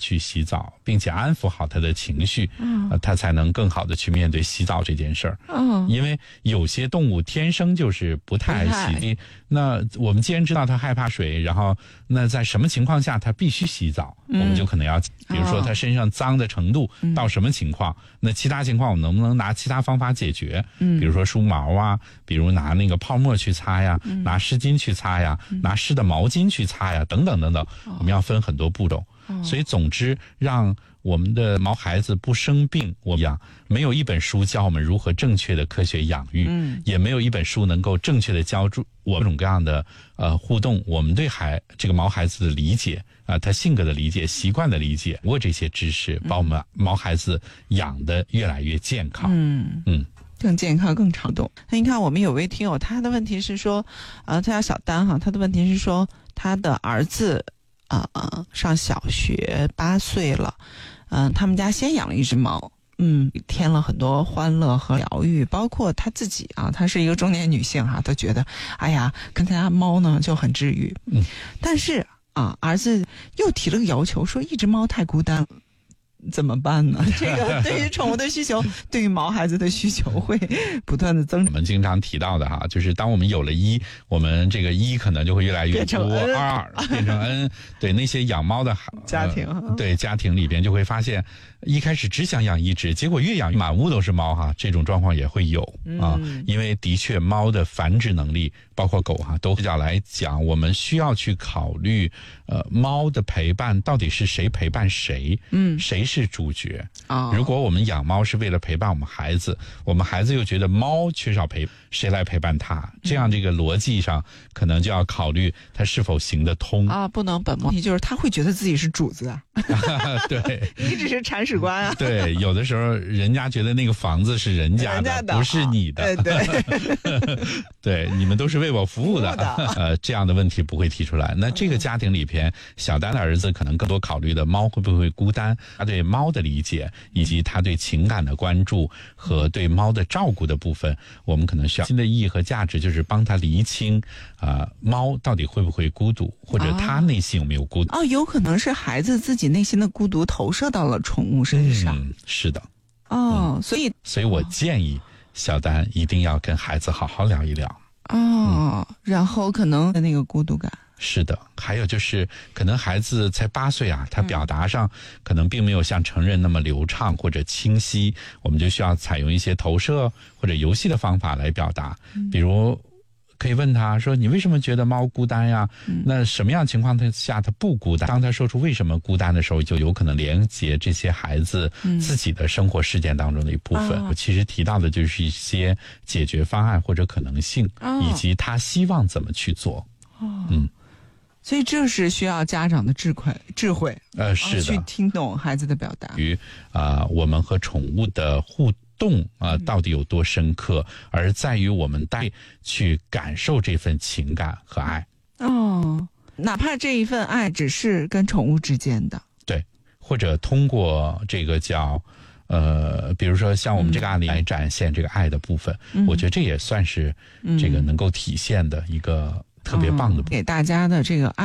去洗澡，并且安抚好它的情绪，它才能更好的去面对洗澡这件事儿。因为有些动物天生就是不太爱洗，那我们既然知道它害怕水，然后那在什么情况下它必须洗澡，我们就可能要，比如说它身上脏的程度到什么情况，那其他情况我们能不能拿其他方法解决？比如说梳毛啊，比如拿那个泡沫去擦呀，拿湿巾去擦呀，拿湿的毛巾去擦呀，等等等等，我们要分很多步骤。所以总之让我们的毛孩子不生病，我养没有一本书教我们如何正确的科学养育，也没有一本书能够正确的教助我各种各样的互动，我们对这个毛孩子的理解他性格的理解、习惯的理解，通过这些知识把我们毛孩子养得越来越健康。 更健康更长动。那你看我们有位听友，他的问题是说他叫小丹哈，他的问题是说他的儿子上小学8岁了，他们家先养了一只猫，添了很多欢乐和疗愈，包括他自己她是一个中年女性都觉得哎呀跟他家猫呢就很治愈。但是儿子又提了个要求，说一只猫太孤单了，怎么办呢？这个对于宠物的需求，对于毛孩子的需求会不断的增长。 我们经常提到的就是当我们有了一，我们这个一可能就会越来越多，二变成 n。对那些养猫的家庭，对家庭里边就会发现，一开始只想养一只，结果越养满屋都是猫这种状况也会有因为的确猫的繁殖能力，包括狗都比较来讲，我们需要去考虑猫的陪伴到底是谁陪伴谁，谁是主角。如果我们养猫是为了陪伴我们孩子，我们孩子又觉得猫缺少谁来陪伴他，这样这个逻辑上可能就要考虑他是否行得通不能本末，就是他会觉得自己是主子对， 你只是铲屎官对，有的时候人家觉得那个房子是人家的不是你的，对，你们都是为我服务的这样的问题不会提出来。那这个家庭里边，小丹的儿子可能更多考虑的猫会不会孤单，他对猫的理解以及他对情感的关注和对猫的照顾的部分，我们可能需要新的意义和价值，就是帮他厘清猫到底会不会孤独，或者他内心有没有孤独。 有可能是孩子自己内心的孤独投射到了宠物身上。 是的。 所以我建议小丹一定要跟孩子好好聊一聊。 然后可能那个孤独感。 是的，还有就是可能孩子才8岁他表达上可能并没有像成人那么流畅或者清晰，我们就需要采用一些投射或者游戏的方法来表达。比如可以问他说，你为什么觉得猫孤单呀？那什么样情况下他不孤单？当他说出为什么孤单的时候，就有可能连接这些孩子自己的生活事件当中的一部分。我其实提到的就是一些解决方案或者可能性，以及他希望怎么去做。 所以这是需要家长的智慧是的， 去听懂孩子的表达。 于我们和宠物的互动到底有多深刻，而在于我们去感受这份情感和爱。 哪怕这一份爱只是跟宠物之间的。 对，或者通过这个叫比如说像我们这个案例来展现这个爱的部分，我觉得这也算是这个能够体现的一个特别棒的部分。 给大家的这个爱